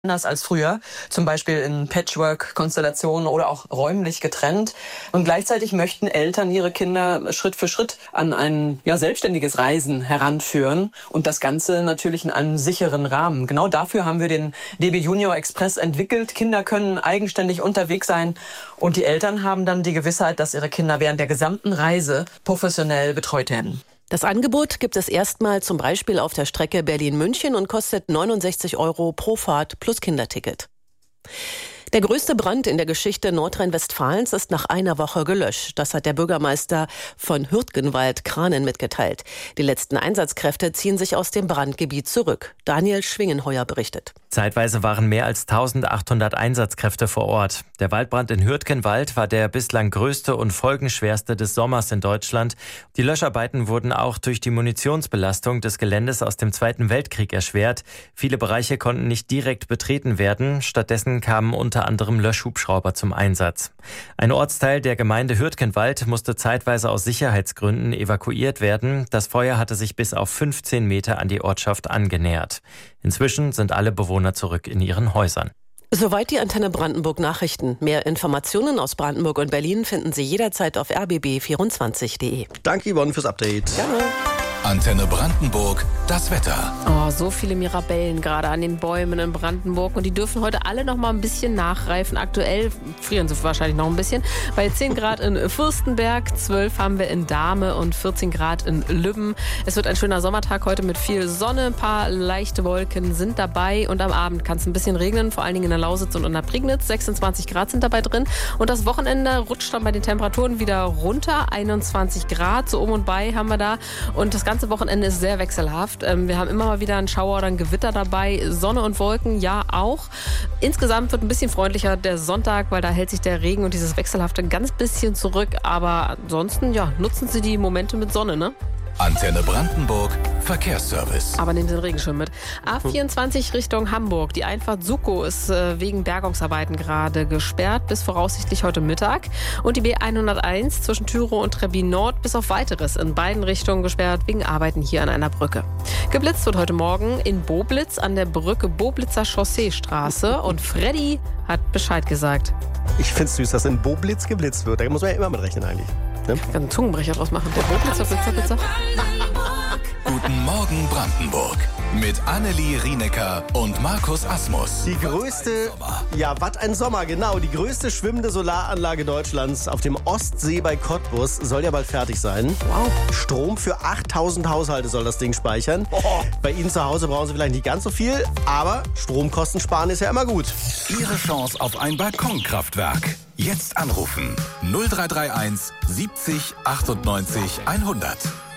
anders als früher, zum Beispiel in Patchwork-Konstellationen oder auch räumlich getrennt. Und gleichzeitig möchten Eltern ihre Kinder Schritt für Schritt an ein selbstständiges Reisen heranführen und das Ganze natürlich in einem sicheren Rahmen. Genau dafür haben wir den DB Junior Express entwickelt. Kinder können eigenständig unterwegs sein und die Eltern haben dann die Gewissheit, dass ihre Kinder während der gesamten Reise professionell betreut werden. Das Angebot gibt es erstmal zum Beispiel auf der Strecke Berlin-München und kostet 69 € pro Fahrt plus Kinderticket. Der größte Brand in der Geschichte Nordrhein-Westfalens ist nach einer Woche gelöscht. Das hat der Bürgermeister von Hürtgenwald-Kranen mitgeteilt. Die letzten Einsatzkräfte ziehen sich aus dem Brandgebiet zurück. Daniel Schwingenheuer berichtet. Zeitweise waren mehr als 1800 Einsatzkräfte vor Ort. Der Waldbrand in Hürtgenwald war der bislang größte und folgenschwerste des Sommers in Deutschland. Die Löscharbeiten wurden auch durch die Munitionsbelastung des Geländes aus dem Zweiten Weltkrieg erschwert. Viele Bereiche konnten nicht direkt betreten werden. Stattdessen kamen unter anderem Löschhubschrauber zum Einsatz. Ein Ortsteil der Gemeinde Hürtgenwald musste zeitweise aus Sicherheitsgründen evakuiert werden. Das Feuer hatte sich bis auf 15 Meter an die Ortschaft angenähert. Inzwischen sind alle Bewohner zurück in ihren Häusern. Soweit die Antenne Brandenburg Nachrichten. Mehr Informationen aus Brandenburg und Berlin finden Sie jederzeit auf rbb24.de. Danke Yvonne fürs Update. Gerne. Antenne Brandenburg, das Wetter. Oh, so viele Mirabellen gerade an den Bäumen in Brandenburg und die dürfen heute alle noch mal ein bisschen nachreifen. Aktuell frieren sie wahrscheinlich noch ein bisschen. Bei 10 Grad in Fürstenberg, 12 haben wir in Dahme und 14 Grad in Lübben. Es wird ein schöner Sommertag heute mit viel Sonne. Ein paar leichte Wolken sind dabei und am Abend kann es ein bisschen regnen, vor allen Dingen in der Lausitz und in der Prignitz. 26 Grad sind dabei drin und das Wochenende rutscht dann bei den Temperaturen wieder runter. 21 Grad, so um und bei haben wir da und das ganze Wochenende ist sehr wechselhaft. Wir haben immer mal wieder einen Schauer oder ein Gewitter dabei. Sonne und Wolken, ja auch. Insgesamt wird ein bisschen freundlicher der Sonntag, weil da hält sich der Regen und dieses Wechselhafte ein ganz bisschen zurück. Aber ansonsten, nutzen Sie die Momente mit Sonne, ne? Antenne Brandenburg, Verkehrsservice. Aber nehmen Sie den Regenschirm mit. A24 Richtung Hamburg. Die Einfahrt Suckow ist wegen Bergungsarbeiten gerade gesperrt, bis voraussichtlich heute Mittag. Und die B101 zwischen Thürow und Trebbin Nord bis auf Weiteres in beiden Richtungen gesperrt, wegen Arbeiten hier an einer Brücke. Geblitzt wird heute Morgen in Boblitz an der Brücke Boblitzer Chausseestraße. Und Freddy hat Bescheid gesagt. Ich find's süß, dass in Boblitz geblitzt wird. Da muss man ja immer mit rechnen eigentlich. Ne? Ich kann einen Zungenbrecher draus machen. Der Boblitzer, Blitzer. Guten Morgen Brandenburg. Mit Annelie Rienecker und Markus Asmus. Die größte, was ein Sommer, genau. Die größte schwimmende Solaranlage Deutschlands auf dem Ostsee bei Cottbus soll ja bald fertig sein. Wow. Strom für 8000 Haushalte soll das Ding speichern. Bei Ihnen zu Hause brauchen Sie vielleicht nicht ganz so viel, aber Stromkosten sparen ist ja immer gut. Ihre Chance auf ein Balkonkraftwerk. Jetzt anrufen. 0331 70 98 100.